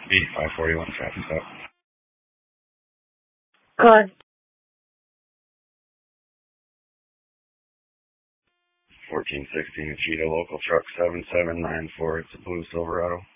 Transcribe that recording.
B541 traffic stop. Code. 1416 Cheetah, local truck 7794. It's a blue Silverado.